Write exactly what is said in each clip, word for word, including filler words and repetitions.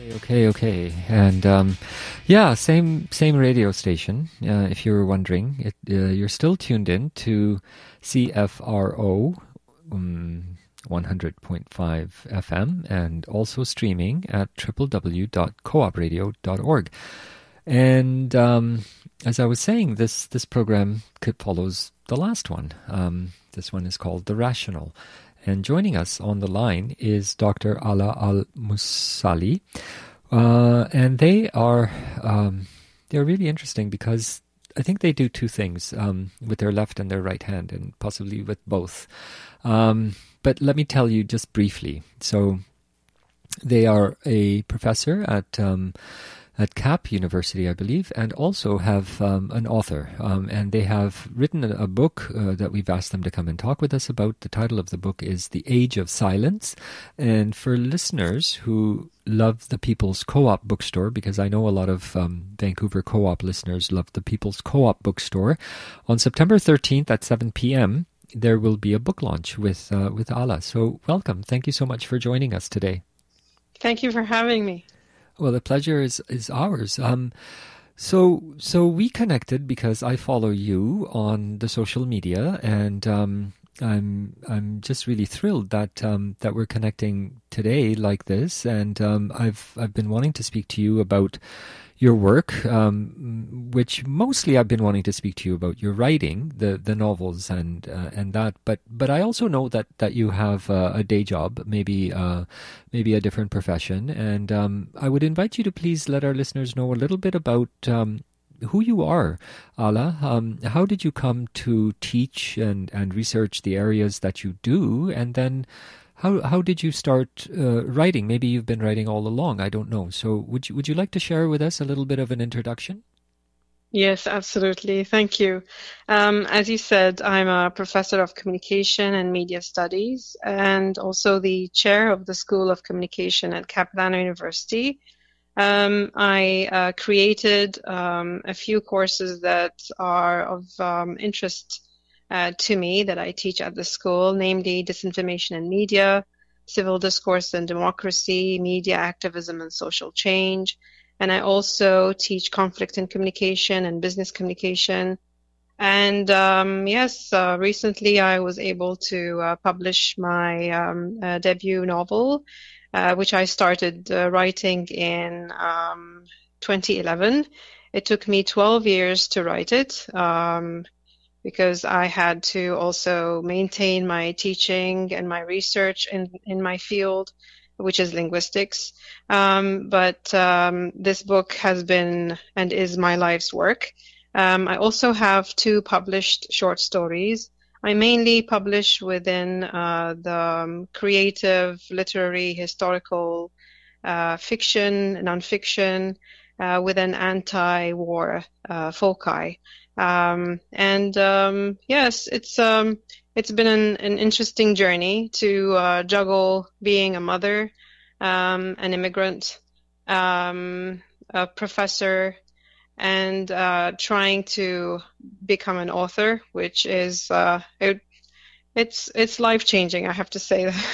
Okay, okay, and um, yeah, same same radio station. Uh, if you were wondering, it, uh, you're still tuned in to C F R O um, one hundred point five F M, and also streaming at w w w dot coop radio dot org. And um, as I was saying, this this program could follows the last one. Um, this one is called The Rational. And joining us on the line is Doctor Ala Al-Musali. Uh, and they are um, they're really interesting because I think they do two things um, with their left and their right hand, and possibly with both. Um, but let me tell you just briefly. So they are a professor at um, at Cap University, I believe, and also have um, an author. Um, and they have written a, a book uh, that we've asked them to come and talk with us about. The title of the book is The Age of Silence. And for listeners who love the People's Co-op Bookstore, because I know a lot of um, Vancouver Co-op listeners love the People's Co-op Bookstore, on September thirteenth at seven p.m., there will be a book launch with, uh, with Ala. So welcome. Thank you so much for joining us today. Thank you for having me. Well, the pleasure is, is ours. Um, so so we connected because I follow you on the social media, and um, I'm I'm just really thrilled that um, that we're connecting today like this. And um, I've I've been wanting to speak to you about your work, um, which mostly I've been wanting to speak to you about your writing, the the novels and uh, and that. But but I also know that that you have uh, a day job, maybe uh, maybe a different profession, and um, I would invite you to please let our listeners know a little bit about um, who you are, Ala. Um, how did you come to teach and and research the areas that you do, and then How how did you start uh, writing? Maybe you've been writing all along. I don't know. So would you would you like to share with us a little bit of an introduction? Yes, absolutely. Thank you. Um, as you said, I'm a professor of communication and media studies, and also the chair of the School of Communication at Capilano University. Um, I uh, created um, a few courses that are of um, interest Uh, to me that I teach at the school, namely disinformation and media, civil discourse and democracy, media activism and social change. And I also teach conflict and communication and business communication. And um, yes, uh, recently I was able to uh, publish my um, uh, debut novel, uh, which I started uh, writing in um, twenty eleven. It took me twelve years to write it. Um, because I had to also maintain my teaching and my research in, in my field, which is linguistics. Um, but um, this book has been and is my life's work. Um, I also have two published short stories. I mainly publish within uh, the um, creative, literary, historical, uh, fiction, nonfiction, uh, with an anti-war uh, foci. Um, and, um, yes, it's, um, it's been an, an interesting journey to, uh, juggle being a mother, um, an immigrant, um, a professor, and, uh, trying to become an author, which is, uh, it, it's, it's life-changing, I have to say that.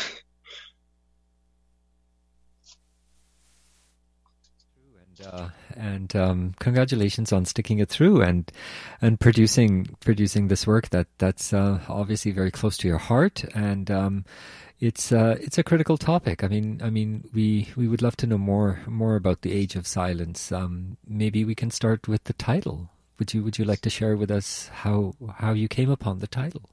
Uh, and um, congratulations on sticking it through and and producing producing this work that that's uh, obviously very close to your heart, and um, it's uh, it's a critical topic. I mean, I mean, we we would love to know more more about the Age of Silence. Um, maybe we can start with the title. Would you would you like to share with us how how you came upon the title?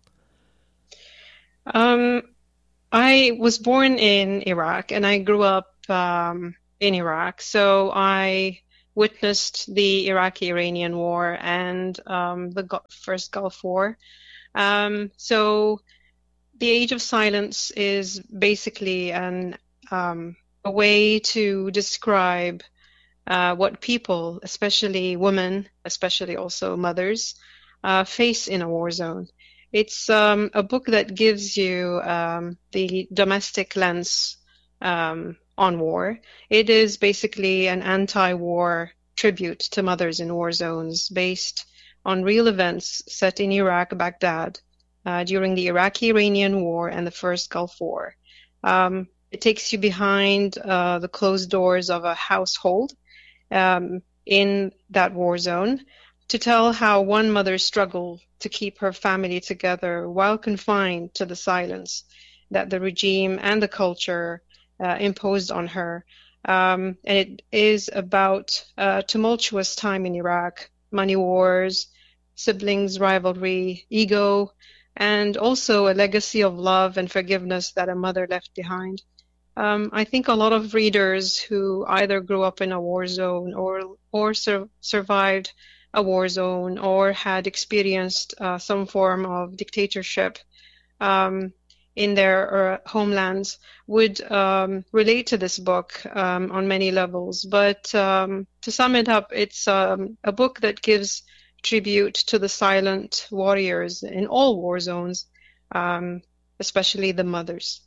Um, I was born in Iraq, and I grew up Um, in Iraq. So I witnessed the Iraqi-Iranian War and um, the Gu- first Gulf War. Um, so the Age of Silence is basically an um, a way to describe uh, what people, especially women, especially also mothers, uh, face in a war zone. It's um, a book that gives you um, the domestic lens um, on war. It is basically an anti-war tribute to mothers in war zones based on real events set in Iraq, Baghdad, uh, during the Iraqi-Iranian War and the First Gulf War. Um, it takes you behind uh, the closed doors of a household um, in that war zone to tell how one mother struggled to keep her family together while confined to the silence that the regime and the culture uh, imposed on her. Um, and it is about a tumultuous time in Iraq, money wars, siblings rivalry, ego, and also a legacy of love and forgiveness that a mother left behind. Um, I think a lot of readers who either grew up in a war zone or or sur- survived a war zone or had experienced uh, some form of dictatorship um, in their uh, homelands would um, relate to this book um, on many levels. But um, to sum it up, it's um, a book that gives tribute to the silent warriors in all war zones, um, especially the mothers.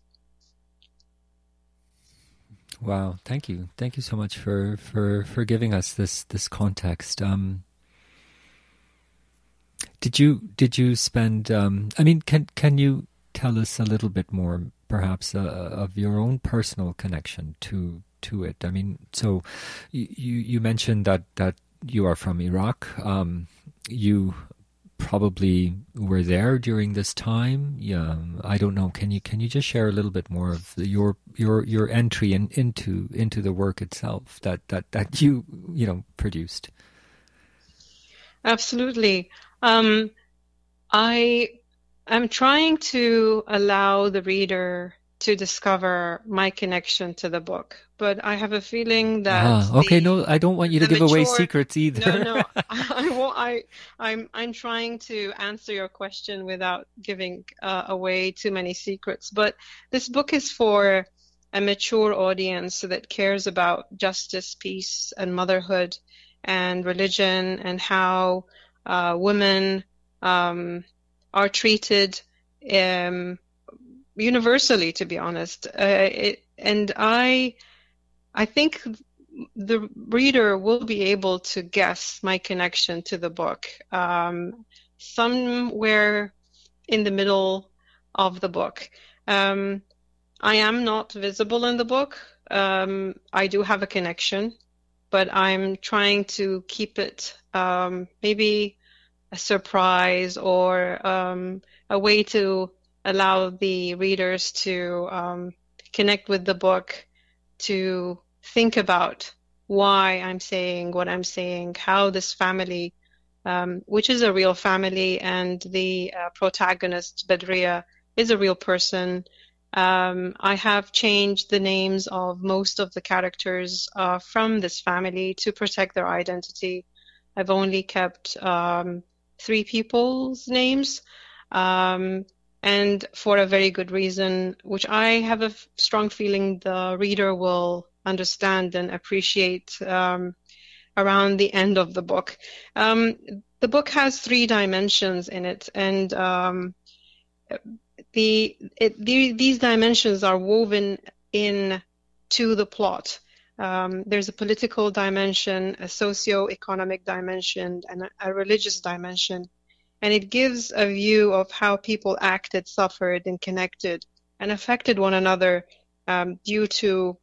Wow, thank you, thank you so much for for for giving us this this context. Um, did you did you spend? Um, I mean, can can you tell us a little bit more, perhaps, uh, of your own personal connection to to it? I mean, so you you mentioned that that you are from Iraq. Um, you probably were there during this time. Yeah, I don't know. Can you can you just share a little bit more of the, your your your entry in, into into the work itself that that that you you know produced? Absolutely. Um, I am trying to allow the reader to discover my connection to the book, but I have a feeling that ah, okay, the, no, I don't want you to give mature, away secrets either. No, no, I, I won't. I, I'm, I'm trying to answer your question without giving uh, away too many secrets. But this book is for a mature audience that cares about justice, peace, and motherhood, and religion, and how uh, women um, are treated. Um, universally, to be honest, uh, it, and I, I think the reader will be able to guess my connection to the book um, somewhere in the middle of the book. Um, I am not visible in the book. Um, I do have a connection, but I'm trying to keep it um, maybe a surprise or um, a way to allow the readers to um, connect with the book, to think about why I'm saying what I'm saying, how this family, um, which is a real family, and the uh, protagonist, Badriya, is a real person. Um, I have changed the names of most of the characters uh, from this family to protect their identity. I've only kept um, three people's names. Um, And for a very good reason, which I have a f- strong feeling the reader will understand and appreciate um, around the end of the book. Um, the book has three dimensions in it, and um, the, it, the these dimensions are woven in to the plot. Um, there's a political dimension, a socio-economic dimension, and a, a religious dimension. And it gives a view of how people acted, suffered, and connected and affected one another um, due to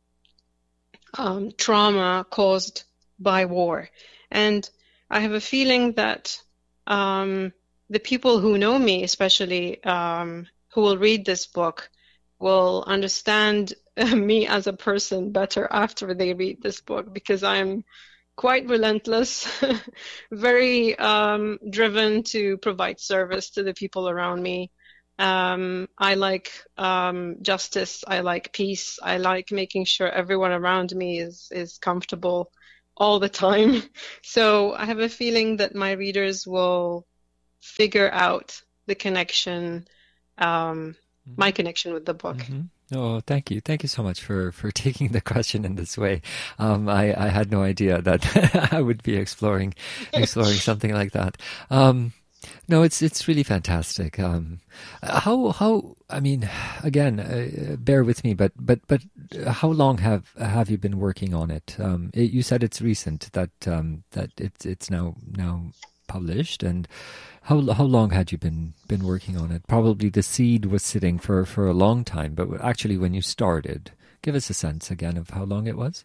um, trauma caused by war. And I have a feeling that um, the people who know me, especially um, who will read this book, will understand me as a person better after they read this book, because I'm quite relentless, very um, driven to provide service to the people around me. Um, I like um, justice. I like peace. I like making sure everyone around me is, is comfortable all the time. So I have a feeling that my readers will figure out the connection, um, mm-hmm. my connection with the book. Mm-hmm. Oh, thank you. Thank you so much for, for taking the question in this way. Um, I, I had no idea that I would be exploring, exploring something like that. Um, no, it's, it's really fantastic. Um, how, how, I mean, again, uh, bear with me, but, but, but how long have, have you been working on it? Um, it, you said it's recent that, um, that it's, it's now, now published. And how how long had you been been working on it? Probably the seed was sitting for, for a long time, but actually when you started, give us a sense again of how long it was.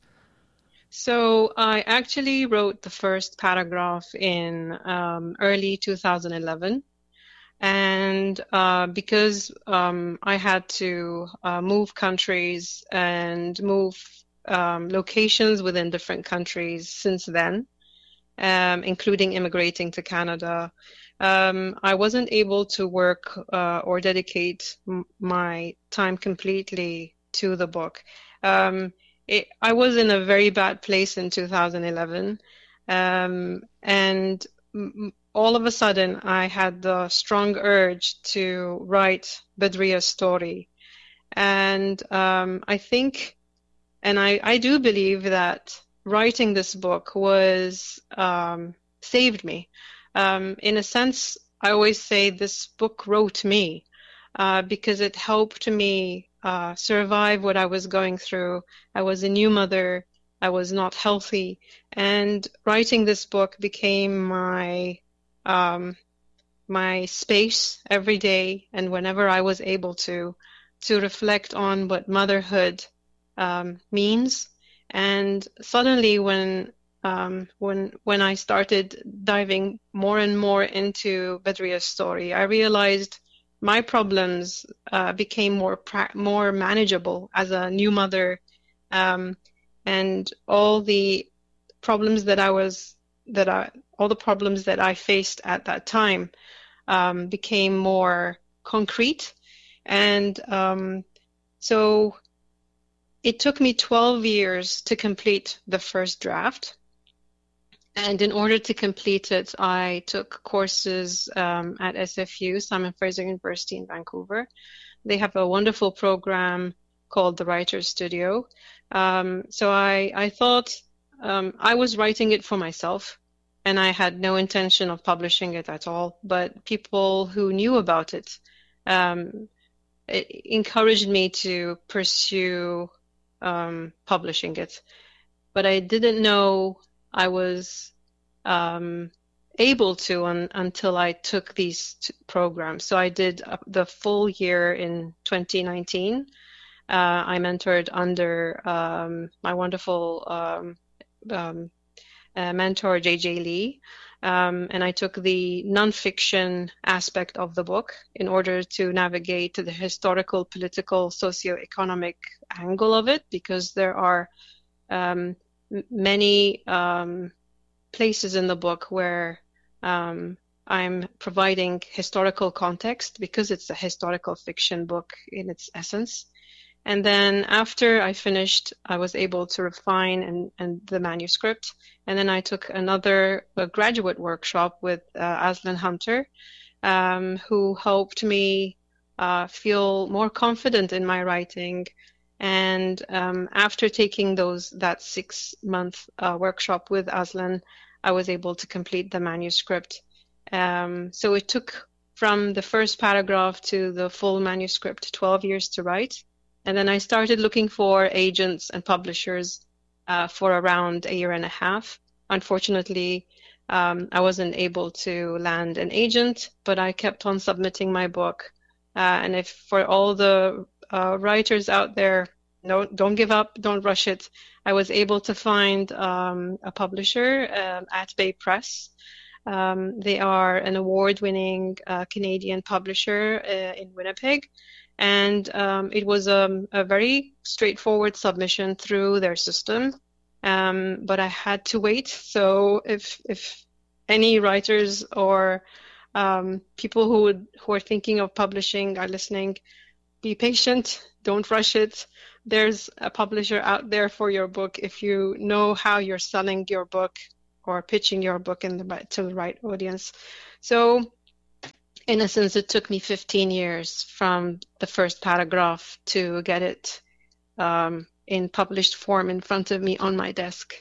So I actually wrote the first paragraph in um, early two thousand eleven. And uh, because um, I had to uh, move countries and move um, locations within different countries since then, um, including immigrating to Canada, um, I wasn't able to work uh, or dedicate m- my time completely to the book. Um, it, I was in a very bad place in two thousand eleven, um, and m- all of a sudden I had the strong urge to write Badria's story. And um, I think, and I, I do believe that writing this book was um, saved me. Um, in a sense, I always say this book wrote me uh, because it helped me uh, survive what I was going through. I was a new mother. I was not healthy. And writing this book became my um, my space every day, and whenever I was able to, to reflect on what motherhood um, means. And suddenly when um, when when I started diving more and more into Badria's story, I realized my problems uh, became more pra- more manageable as a new mother, um, and all the problems that I was that I all the problems that I faced at that time um, became more concrete. And um, so it took me twelve years to complete the first draft. And in order to complete it, I took courses um, at S F U, Simon Fraser University in Vancouver. They have a wonderful program called the Writer's Studio. Um, so I, I thought um, I was writing it for myself, and I had no intention of publishing it at all. But people who knew about it, um, it encouraged me to pursue um, publishing it. But I didn't know I was um, able to un- until I took these t- programs. So I did uh, the full year in twenty nineteen. Uh, I mentored under um, my wonderful um, um, uh, mentor, J J Lee, um, and I took the nonfiction aspect of the book in order to navigate the historical, political, socioeconomic angle of it, because there are um, m- many um, places in the book where um, I'm providing historical context, because it's a historical fiction book in its essence. And then after I finished, I was able to refine and, and the manuscript. And then I took another a graduate workshop with uh, Aslan Hunter, um, who helped me uh, feel more confident in my writing. And um, after taking those that six-month uh, workshop with Aslan, I was able to complete the manuscript. Um, so it took from the first paragraph to the full manuscript twelve years to write. And then I started looking for agents and publishers uh, for around a year and a half. Unfortunately, um, I wasn't able to land an agent, but I kept on submitting my book. Uh, and if for all the uh, writers out there, no, don't give up, don't rush it. I was able to find um, a publisher uh, at Bay Press. Um, they are an award-winning uh, Canadian publisher uh, in Winnipeg. And um, it was um, a very straightforward submission through their system, um, but I had to wait. So if if any writers or um, people who would who are thinking of publishing are listening, be patient. Don't rush it. There's a publisher out there for your book if you know how you're selling your book or pitching your book in the to the right audience. So. In a sense, it took me fifteen years from the first paragraph to get it um, in published form in front of me on my desk.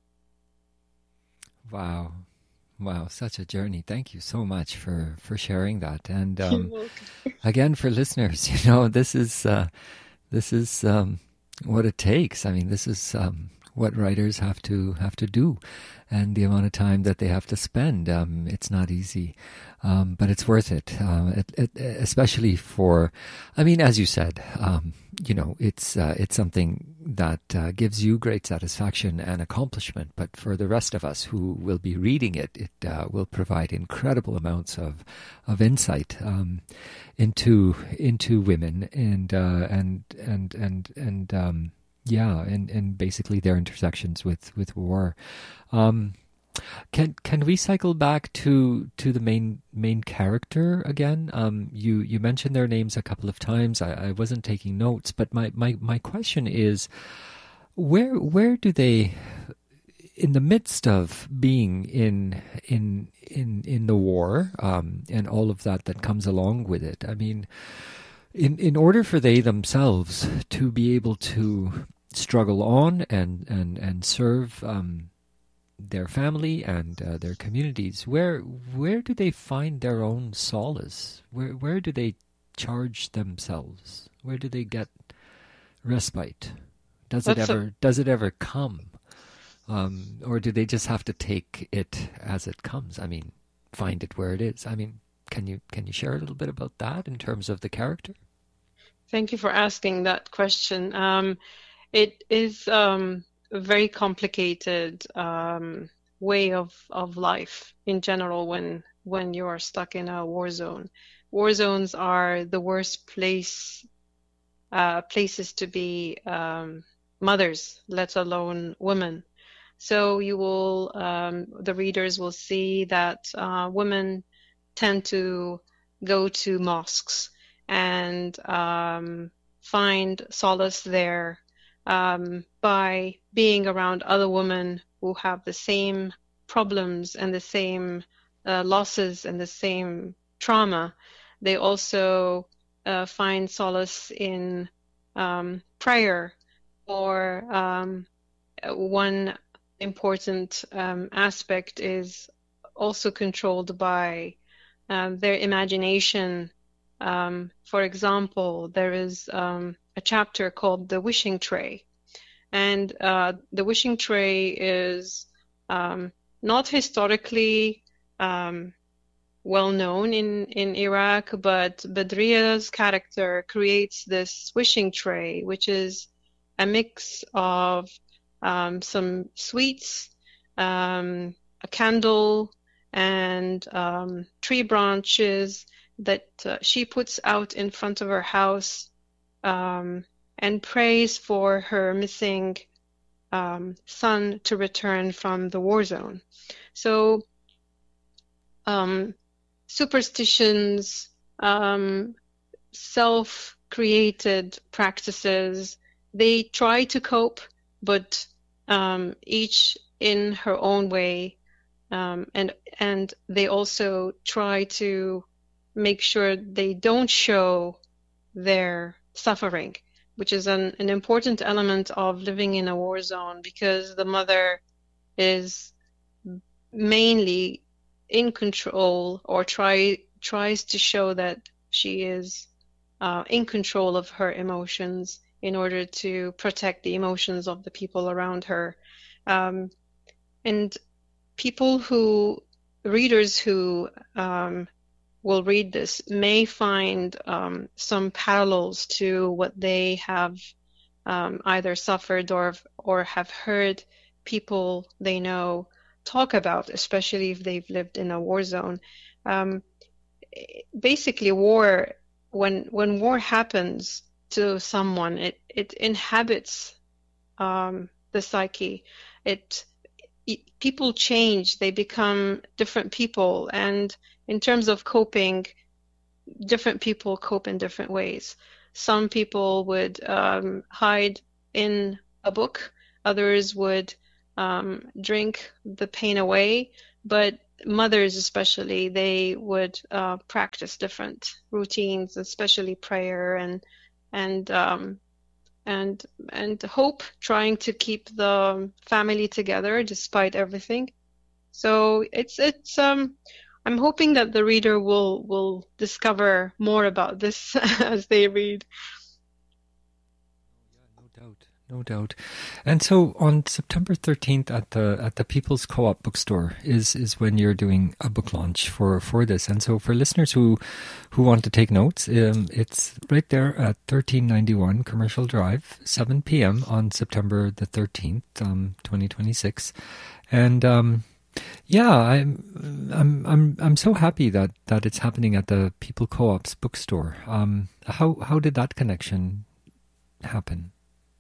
Wow. Wow, such a journey. Thank you so much for, for sharing that. And um, again, for listeners, you know, this is uh, this is um, what it takes. I mean, this is um, what writers have to have to do, and the amount of time that they have to spend. Um, it's not easy, um, but it's worth it, uh, it, it. Especially for, I mean, as you said, um, you know, it's uh, it's something that uh, gives you great satisfaction and accomplishment. But for the rest of us who will be reading it, it uh, will provide incredible amounts of of insight um, into into women and uh, and and and and. Um, Yeah, and, and basically their intersections with, with war. Um, can can we cycle back to to the main main character again? Um, you you mentioned their names a couple of times. I, I wasn't taking notes, but my, my, my question is, where where do they, in the midst of being in in in in the war, um, and all of that that comes along with it? I mean, in in order for they themselves to be able to struggle on and and and serve um, their family and uh, their communities, where where do they find their own solace? Where where do they charge themselves? Where do they get respite? Does it That's a ever does it ever come, um, or do they just have to take it as it comes? I mean, find it where it is. I mean, can you can you share a little bit about that in terms of the character? Thank you for asking that question. Um, it is um, a very complicated um, way of, of life in general when when you are stuck in a war zone. War zones are the worst place uh, places to be um, mothers, let alone women. So you will um, the readers will see that uh, women tend to go to mosques and um, find solace there um, by being around other women who have the same problems and the same uh, losses and the same trauma. They also uh, find solace in um, prayer, or um, one important um, aspect is also controlled by um, their imagination. Um, for example, there is um, a chapter called The Wishing Tray. And uh, the wishing tray is um, not historically um, well known in, in Iraq, but Badria's character creates this wishing tray, which is a mix of um, some sweets, um, a candle, and um, tree branches that uh, she puts out in front of her house um, and prays for her missing um, son to return from the war zone. So um, superstitions, um, self-created practices, they try to cope, but um, each in her own way, um, and and they also try to make sure they don't show their suffering, which is an, an important element of living in a war zone, because the mother is mainly in control, or try tries to show that she is uh, in control of her emotions in order to protect the emotions of the people around her. Um, and people who, readers who um, will read this may find um, some parallels to what they have um, either suffered or or have heard people they know talk about, especially if they've lived in a war zone. Um, basically, war, when when war happens to someone, it it inhabits um, the psyche. It, it people change; they become different people, and in terms of coping, different people cope in different ways. Some people would um, hide in a book. Others would um, drink the pain away. But mothers especially, they would uh, practice different routines, especially prayer and and um, and and hope, trying to keep the family together despite everything. So it's it's um. I'm hoping that the reader will will discover more about this as they read. Yeah, no doubt, No doubt. And so on September thirteenth at the at the People's Co-op Bookstore is is when you're doing a book launch for, for this. And so for listeners who who want to take notes, um, it's right there at thirteen ninety-one Commercial Drive, seven p.m. on September the thirteenth, um, twenty twenty-six. And um, yeah, I'm I'm I'm I'm so happy that, that it's happening at the People Co-op's bookstore. Um, how how did that connection happen?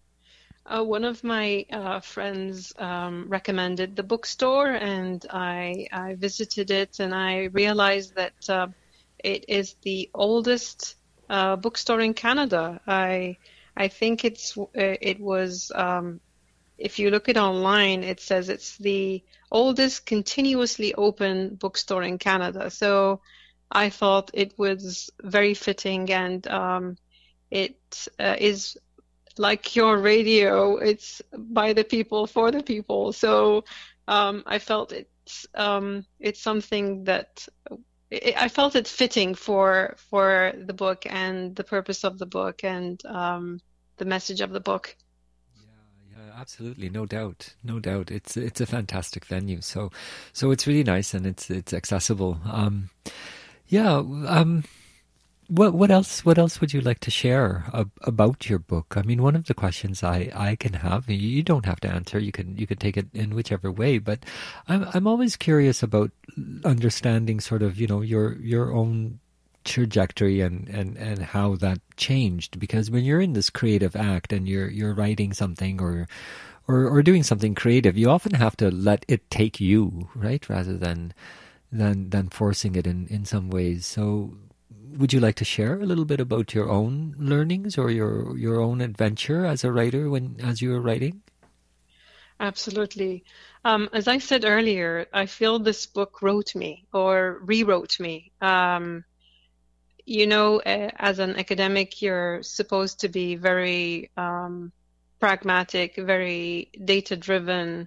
Uh, one of my uh, friends um, recommended the bookstore, and I, I visited it, and I realized that uh, it is the oldest uh, bookstore in Canada. I I think it's uh, it was um, if you look it online, it says it's the oldest continuously open bookstore in Canada. So I thought it was very fitting, and um, it uh, is. Like your radio, it's by the people, for the people. So um, I felt it's um, it's something that it, I felt it fitting for for the book and the purpose of the book and um, the message of the book. Yeah, yeah, absolutely, no doubt, no doubt. It's it's a fantastic venue. So so it's really nice and it's it's accessible. Um, yeah. Um, What what else? What else would you like to share ab- about your book? I mean, one of the questions I, I can have, you don't have to answer. You can you can take it in whichever way. But I'm I'm always curious about understanding sort of you know your your own trajectory and, and, and how that changed. Because when you're in this creative act and you're you're writing something or or or doing something creative, you often have to let it take you, right, rather than than than forcing it in, in some ways. So. Would you like to share a little bit about your own learnings or your your own adventure as a writer when as you were writing? Absolutely. Um, as I said earlier, I feel this book wrote me or rewrote me. Um, you know, uh, as an academic, you're supposed to be very um, pragmatic, very data-driven,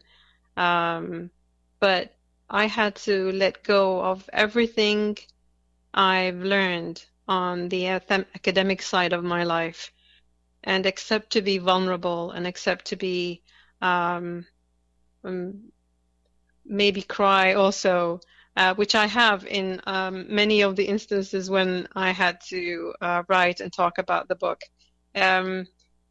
um, but I had to let go of everything I've learned on the academic side of my life and accept to be vulnerable and accept to be um, um, maybe cry also, uh, which I have in um, many of the instances when I had to uh, write and talk about the book. Um,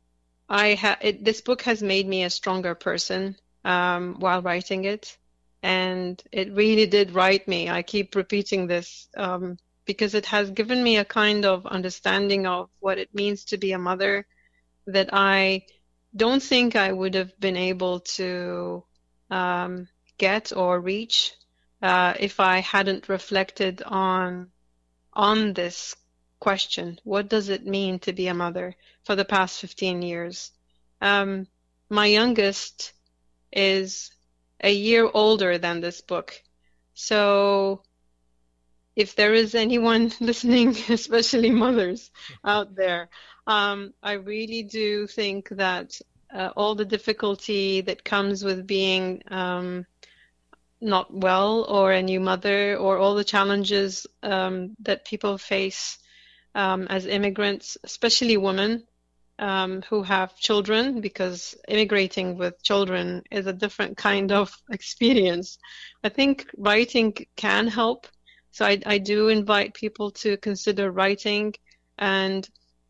I ha- it, this book has made me a stronger person um, while writing it, and it really did write me. I keep repeating this um, because it has given me a kind of understanding of what it means to be a mother that I don't think I would have been able to um, get or reach uh, if I hadn't reflected on on this question. What does it mean to be a mother for the past fifteen years? Um, my youngest is a year older than this book. So if there is anyone listening, especially mothers out there, um, I really do think that uh, all the difficulty that comes with being um, not well or a new mother, or all the challenges um, that people face um, as immigrants, especially women um, who have children, because immigrating with children is a different kind of experience. I think writing can help. So I, I do invite people to consider writing and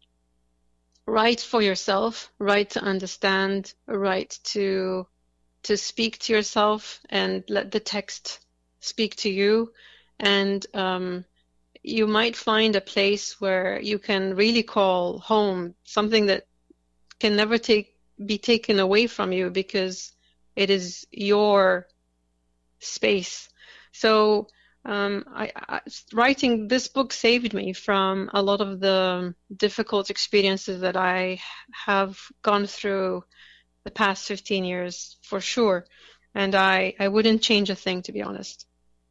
write for yourself, write to understand, write to to speak to yourself and let the text speak to you. And um, you might find a place where you can really call home, something that can never take be taken away from you because it is your space. So Um, I, I, writing this book saved me from a lot of the difficult experiences that I have gone through the past fifteen years, for sure. And I, I wouldn't change a thing, to be honest.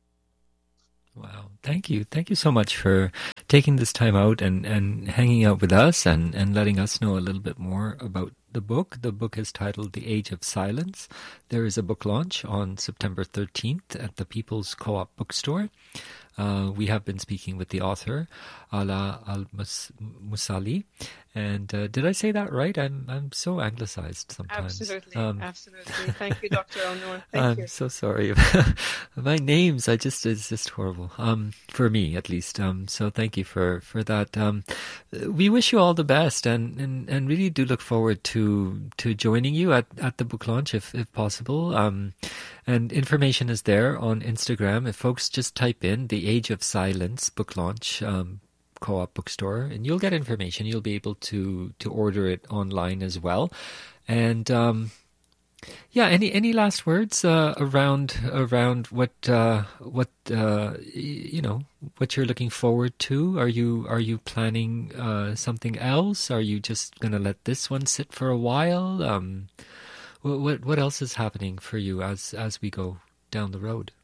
Wow. Thank you. Thank you so much for taking this time out and, and hanging out with us and, and letting us know a little bit more about the book. The book is titled The Age of Silence. There is a book launch on September thirteenth at the People's Co-op Bookstore. Uh, we have been speaking with the author, Ala Al-Musali. And uh, did I say that right? I'm I'm so anglicized sometimes. Absolutely, um, absolutely. Thank you, Doctor Al-Noor. Thank I'm you. so sorry. My names, I just it's just horrible. Um, for me at least. Um, so thank you for for that. Um, we wish you all the best, and, and, and really do look forward to to joining you at, at the book launch if if possible. Um, and information is there on Instagram. If folks just type in The Age of Silence book launch. Um, Co-op bookstore, and you'll get information. You'll be able to to order it online as well. And um, yeah, any any last words uh, around around what uh, what uh, you know what you're looking forward to? Are you are you planning uh, something else? Are you just gonna let this one sit for a while? Um, what what what else is happening for you as as we go down the road?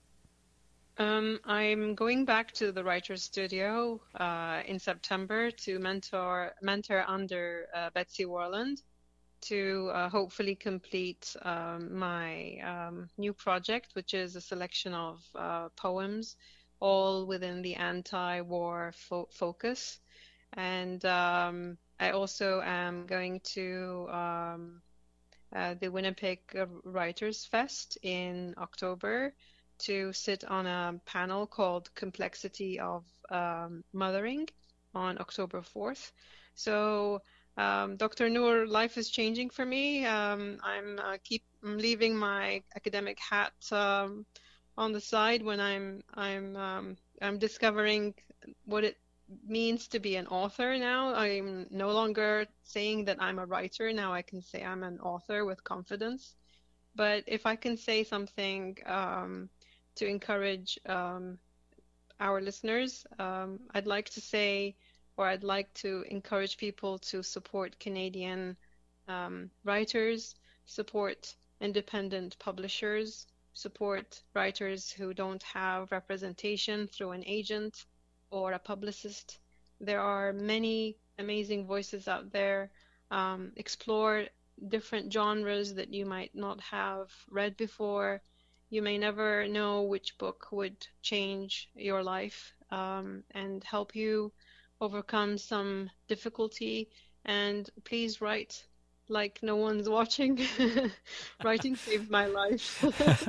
Um, I'm going back to the Writers' Studio uh, in September to mentor mentor under uh, Betsy Warland to uh, hopefully complete um, my um, new project, which is a selection of uh, poems, all within the anti-war fo- focus. And um, I also am going to um, uh, the Winnipeg Writers' Fest in October to sit on a panel called Complexity of um, Mothering on October fourth. So, um, Doctor Noor, life is changing for me. Um, I'm uh, keep I'm leaving my academic hat um, on the side when I'm I'm um, I'm discovering what it means to be an author now. I'm no longer saying that I'm a writer. Now I can say I'm an author with confidence. But if I can say something um, to encourage um, our listeners, um, I'd like to say, or I'd like to encourage people to support Canadian um, writers, support independent publishers, support writers who don't have representation through an agent or a publicist. There are many amazing voices out there. Um, explore different genres that you might not have read before. You may never know which book would change your life um, and help you overcome some difficulty. And please write like no one's watching. Writing saved my life.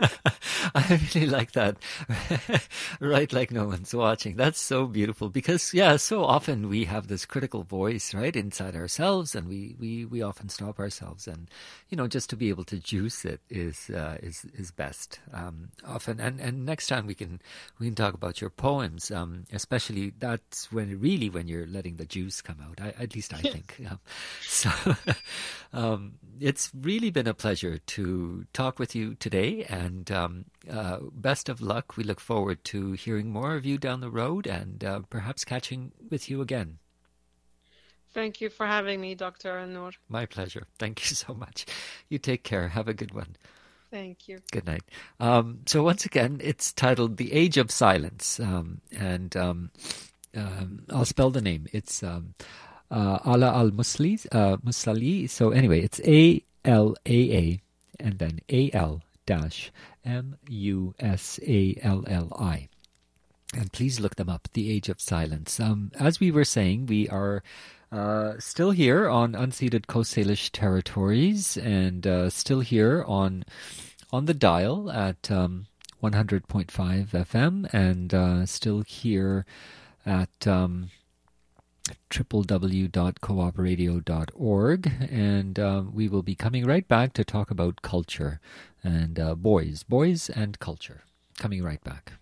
I really like that. Write like no one's watching. That's so beautiful because, yeah, so often we have this critical voice, right, inside ourselves, and we, we, we often stop ourselves. And, you know, just to be able to juice it is uh, is is best um, often. And, and next time we can we can talk about your poems, um, especially that's when really when you're letting the juice come out. I, at least I think. Um, so. Um, it's really been a pleasure to talk with you today, and um, uh, best of luck. We look forward to hearing more of you down the road and uh, perhaps catching with you again. Thank you for having me, Doctor Al-Noor. My pleasure. Thank you so much. You take care. Have a good one. Thank you. Good night. Um, so once again, it's titled The Age of Silence, um, and um, um, I'll spell the name. It's... Um, Uh, Ala Al-Musali, uh, Musali. So anyway, it's A L A A and then A L dash M U S A L L I. And please look them up, The Age of Silence. Um, as we were saying, we are uh, still here on unceded Coast Salish territories and uh, still here on on the dial at um, one hundred point five F M and uh, still here at... Um, w w w dot coop radio dot org, and uh, we will be coming right back to talk about culture and uh, boys, boys and culture. Coming right back.